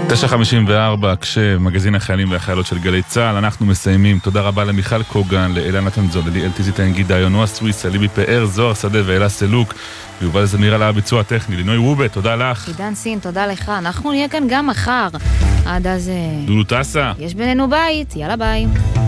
9:54, כשמגזין החיילים והחיילות של גלי צהל. אנחנו מסיימים. תודה רבה למיכל קוגן, לאלן נתנזול, ליאל טיזיטה, גידה יונוע סוויסה, ליבי פאר, זוהר שדה ואלה סלוק, ויובל זמיר על הביצוע הטכני. לינוי וובה, תודה לך. עידן סין, תודה לך. אנחנו נהיה כאן גם מחר. עד אז... דודו טסה. יש בינינו בית. יאללה ביי.